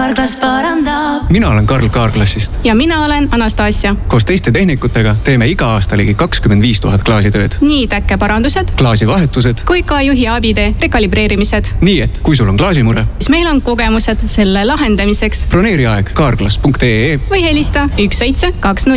Carglass parandab. Mina olen Karl Carglassist. Ja mina olen Anastasia. Koos teiste tehnikutega teeme iga aasta ligi 25 000 klaasitööd. Nii täkkeparandused, klaasivahetused kui ka juhi abide rekalibreerimised. Nii et kui sul on klaasimure, siis meil on kogemused selle lahendamiseks. broneeri aeg carglass.ee või helista 1720.